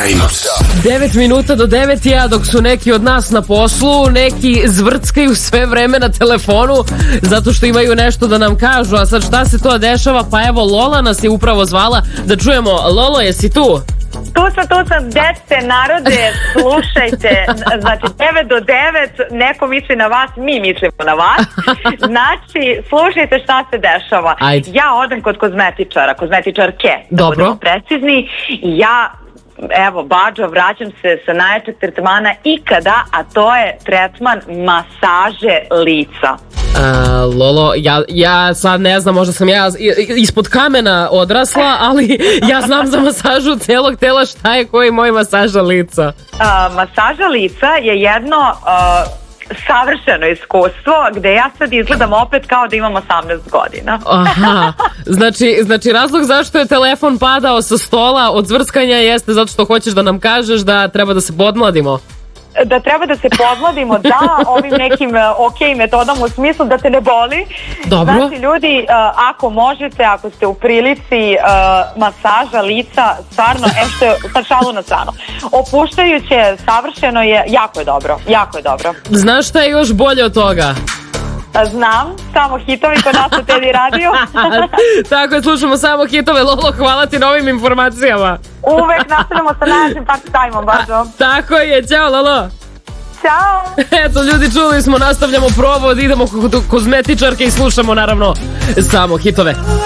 Time. 9 minuta do 9 je, a dok su neki od nas na poslu, neki zvrckaju sve vreme na telefonu zato što imaju nešto da nam kažu. A sad šta se to dešava? Pa evo, Lola nas je upravo zvala da čujemo. Lolo, jesi tu? Tu sam, dece, narode, slušajte, znači 9 do 9, neko misli na vas, mi mislimo na vas, znači slušajte šta se dešava. Ajde. Ja odem kod kozmetičarke, da Dobro. budemo precizni, i ja, evo, Bađo, vraćam se sa najjačeg tretmana ikada, a to je tretman masaže lica. Lolo, ja sad ne znam, možda sam ja ispod kamena odrasla, ali ja znam za masažu celog tela. Šta je koji moj masaža lica? Masaža lica je jedno savršeno iskustvo gde ja sad izgledam opet kao da imam 18 godina. Aha, znači razlog zašto je telefon padao sa stola od zvrskanja jeste zato što hoćeš da nam kažeš da treba da se podmladimo. Da treba da se podmladimo, da, ovim nekim ok metodama, u smislu da te ne boli. Dobro. Znači ljudi, ako možete, ako ste u prilici, masaža lica, stvarno, što je, sad šalu na stranu, opuštajuće, savršeno je, jako je dobro. Znaš šta je još bolje od toga? Znam, samo hitovi kod nas u Teddy Radio. Tako je, slušamo samo hitove. Lolo, hvala ti na ovim informacijama. Uvek nastavljamo sa našim party time-om, Bađo. Tako je, ćao Lolo. Ćao. Eto, ljudi, čuli smo, nastavljamo provod, idemo kod kozmetičarke i slušamo naravno samo hitove.